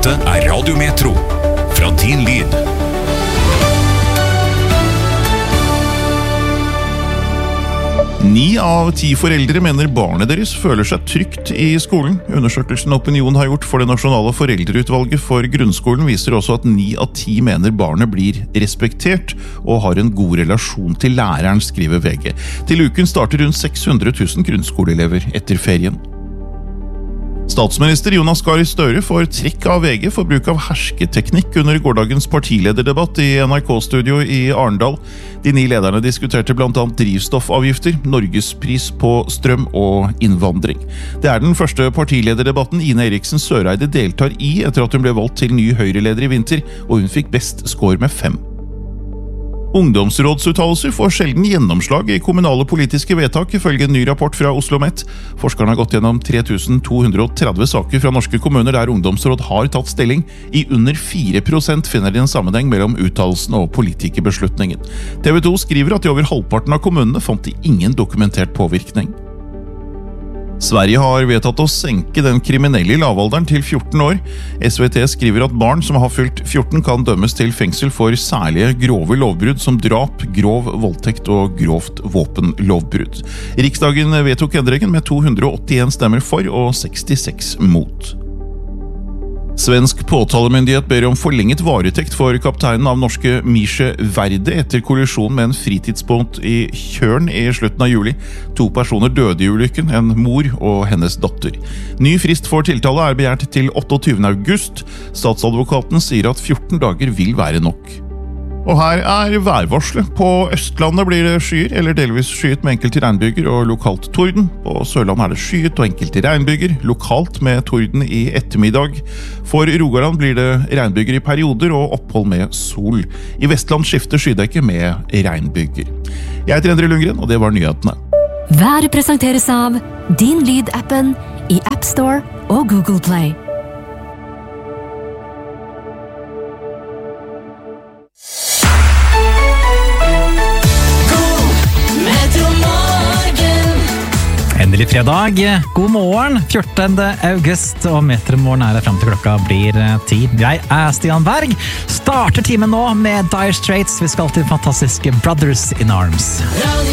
Dette Radio Metro, fra din lyd. 9 av 10 foreldre mener barnet deres føler seg trygt i skolen. Undersøkelsen Opinion har gjort for det nasjonale foreldreutvalget for grunnskolen viser også at 9 av 10 mener barnet blir respektert og har en god relasjon til læreren, skriver VG. Til uken starter rundt 600 000 grunnskoleelever etter ferien. Statsminister Jonas Gahr Støre får trekk av VG for bruk av hersketeknikk under gårsdagens partilederdebatt i NRK-studio i Arendal. De 9 lederne diskuterte blant annet drivstoffavgifter, norgespris på strøm og innvandring. Det er den første partilederdebatten Ine Eriksen Søreide deltar i etter at hun ble valgt til ny Høyre-leder i vinter, og hun fikk best score med 5. Ungdomsrådsuttalelser får sjelden gjennomslag i kommunale politiske vedtak, ifølge en ny rapport fra OsloMet. Forskerne har gått gjennom 3230 saker fra norske kommuner der ungdomsråd har tatt stilling. I under 4% finner de en sammenheng mellom uttalelsen og politikerbeslutningen. TV 2 skriver at i over halvparten av kommunene fant de ingen dokumentert påvirkning. Sverige har vedtatt å senke den kriminelle lavalderen til 14 år. SVT skriver at barn som har fylt 14 kan dømmes til fengsel for særlige grove lovbrudd som drap, grov voldtekt og grovt våpenlovbrudd. Riksdagen vedtok endringen med 281 stemmer for og 66 mot. Svensk påtalemyndighet ber om forlenget varetekt for kapteinen av norske Mische Verde etter kollisjon med en fritidsbåt i Tjørn i slutten av juli. 2 personer døde i ulykken, en mor og hennes datter. Ny frist for tiltale er begjært til 28. august. Statsadvokaten sier at 14 dager vil være nok. Og her er værvarselet. På Østlandet blir det skyer eller delvis skyet med enkelte regnbyger og lokalt torden. På Sørlandet er det skyet og enkelte regnbyger, lokalt med torden i ettermiddag. For Rogaland blir det regnbyger i perioder og opphold med sol. I Vestland skifter skydekke med regnbyger. Jeg heter Endre Lundgren, og det var nyhetene. Været presenteres av Din Lyd-appen i App Store og Google Play. Endelig fredag. God morgen, 14. august, og Metromorgen er frem til klokka blir 10. Jeg er Stian Berg. Starter timen nå med Dire Straits. Vi skal til fantastiske Brothers in Arms.